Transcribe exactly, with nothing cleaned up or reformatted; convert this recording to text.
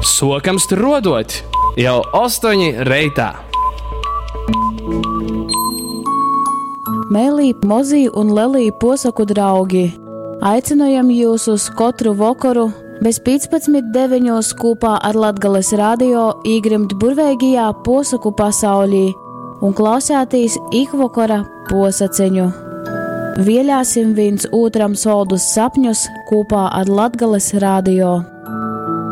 Sokams tur rodot, jau astoņi reitā. Mēlī, mozī un lelī posaku draugi. Aicinojam jūs uz katru vakaru bez piecpadsmit deviņos kopā ar Latgales radio īgrimt burveigajā posaku pasaulī un klausētīs ikvakara posaceņu. Vielāsim viens otram soldus sapņus kopā ar Latgales radio.